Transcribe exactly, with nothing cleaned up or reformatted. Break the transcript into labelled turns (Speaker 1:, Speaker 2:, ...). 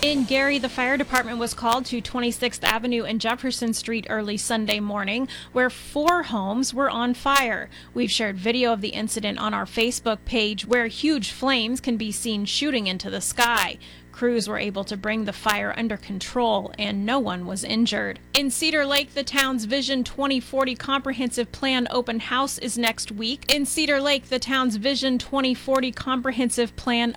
Speaker 1: In Gary, the fire department was called to twenty-sixth Avenue and Jefferson Street early Sunday morning, where four homes were on fire. We've shared video of the incident on our Facebook page, where huge flames can be seen shooting into the sky. Crews were able to bring the fire under control, and no one was injured. In Cedar Lake, the town's Vision twenty forty Comprehensive Plan open house is next week. In Cedar Lake, the town's Vision twenty forty Comprehensive Plan